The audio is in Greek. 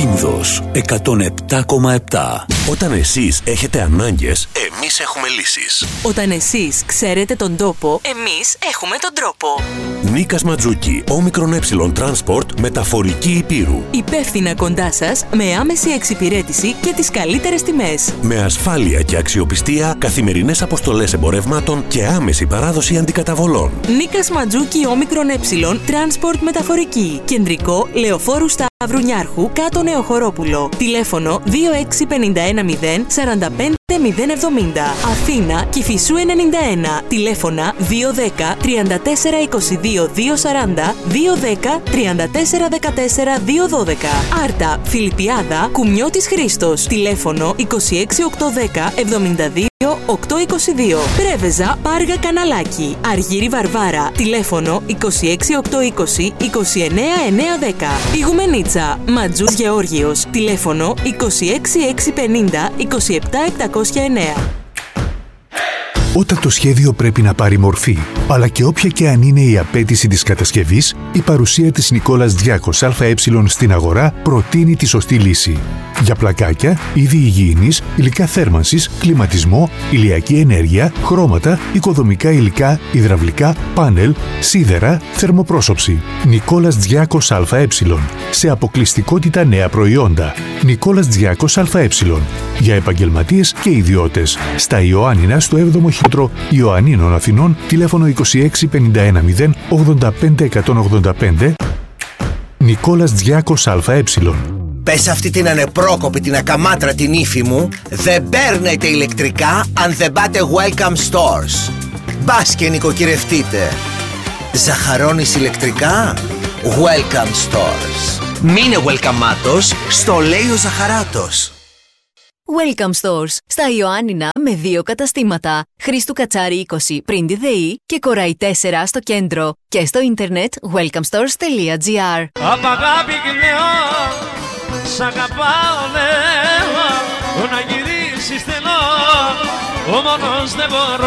Πίνδος 107,7. Όταν εσείς έχετε ανάγκες, εμείς έχουμε λύσεις. Όταν εσείς ξέρετε τον τόπο, εμείς έχουμε τον τρόπο. Νίκας Ματζούκη, όμικρον ε Transport, μεταφορική Υπήρου. Υπεύθυνα κοντά σας, με άμεση εξυπηρέτηση και τις καλύτερες τιμές. Με ασφάλεια και αξιοπιστία, καθημερινές αποστολές εμπορευμάτων και άμεση παράδοση αντικαταβολών. Νίκας Ματζούκη, όμικρον ε Transport, μεταφορική. Κεντρικό, Λεωφόρου Σταύρου Νιάρχου, κάτω Νεοχωρόπουλο. Τηλέφωνο 26510 45 070. Αθήνα, Κηφισού 91. Τηλέφωνα 210 34 22 240 210 34 14 212. Άρτα, Φιλιππιάδα, Κουμιώτης Χρήστος. Τηλέφωνο 26810 72 822. Πρέβεζα, Πάργα Καναλάκι. Αργύρι Βαρβάρα. Τηλέφωνο 26820 29910. Ιγουμενίτσα, Ματζούς Γεώργιος. Τηλέφωνο 26650 27709. Όταν το σχέδιο πρέπει να πάρει μορφή, αλλά και όποια και αν είναι η απέτηση της κατασκευής, η παρουσία της Νικόλας Διάκος ΑΕ στην αγορά προτείνει τη σωστή λύση. Για πλακάκια, είδη υγιεινής, υλικά θέρμανσης, κλιματισμό, ηλιακή ενέργεια, χρώματα, οικοδομικά υλικά, υδραυλικά, πάνελ, σίδερα, θερμοπρόσωψη. Νικόλας Διάκος ΑΕ. Σε αποκλειστικότητα νέα προϊόντα. Νικόλας Διάκος ΑΕ. Για επαγγελματίες και ιδιώτες. Στα Ιωάννινα, στο 7ο χιλιόμετρο Ιωαννίνων Αθηνών, τηλέφωνο 26510 85 185. Νικόλας Διάκος ΑΕ. Πες αυτή την ανεπρόκοπη, την ακαμάτρα την ύφη μου, δεν παίρνετε ηλεκτρικά αν δεν πάτε Welcome Stores. Μπας και νοικοκυρευτείτε. Ζαχαρώνεις ηλεκτρικά? Welcome Stores. Μείνε welcomeάτος, στο λέει ο Ζαχαράτος. Welcome Stores. Στα Ιωάννινα με 2 καταστήματα. Χρήστου Κατσάρη 20 πριν τη ΔΕΗ και Κοραϊ 4 στο κέντρο. Και στο ίντερνετ welcomestores.gr. Απ' αγάπη γλυά, σ' αγαπάω λέω, να γυρίσεις θέλω, ο μόνος δεν μπορώ.